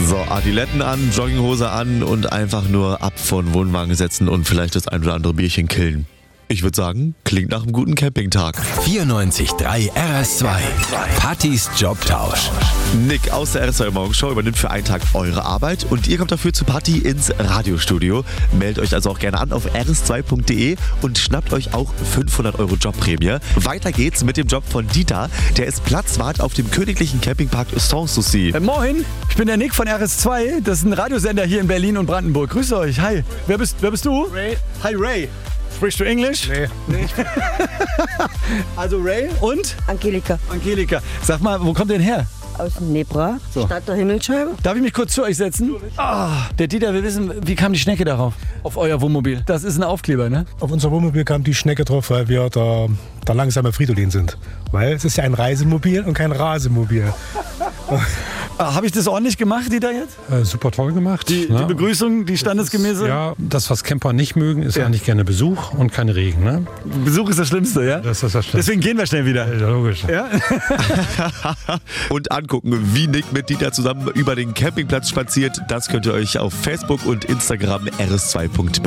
So, Adiletten an, Jogginghose an und einfach nur ab von Wohnwagen setzen und vielleicht das ein oder andere Bierchen killen. Ich würde sagen, klingt nach einem guten Campingtag. 94.3 RS2. Pattys Jobtausch. Nick aus der RS2 Morgenshow übernimmt für einen Tag eure Arbeit und ihr kommt dafür zu Patti ins Radiostudio. Meldet euch also auch gerne an auf rs2.de und schnappt euch auch 500 € Jobprämie. Weiter geht's mit dem Job von Dieter. Der ist Platzwart auf dem königlichen Campingpark Sanssouci. Moin, ich bin der Nick von RS2. Das ist ein Radiosender hier in Berlin und Brandenburg. Grüß euch. Hi. Wer bist du? Ray. Hi Ray. Sprichst du Englisch? Nee. Also Ray und? Angelika Angelika. Sag mal, wo kommt ihr denn her? aus Nebra, So. Stadt der Himmelscheibe. Darf ich mich kurz zu euch setzen? Der Dieter will wissen, wie kam die Schnecke darauf? Auf euer Wohnmobil. Das ist ein Aufkleber, ne? Auf unser Wohnmobil kam die Schnecke drauf, weil wir der langsame Fridolin sind. Weil es ist ja ein Reisemobil und kein Rasemobil. Habe ich das ordentlich gemacht, Dieter, jetzt? Super toll gemacht. Die Begrüßung, die standesgemäße? Ja, das, was Camper nicht mögen, ist eigentlich gerne Besuch und kein Regen. Ne? Besuch ist das Schlimmste, ja? Das ist das Schlimmste. Deswegen gehen wir schnell wieder. Ja, logisch. Ja? Und angucken, wie Nick mit Dieter zusammen über den Campingplatz spaziert. Das könnt ihr euch auf Facebook und Instagram rs2.de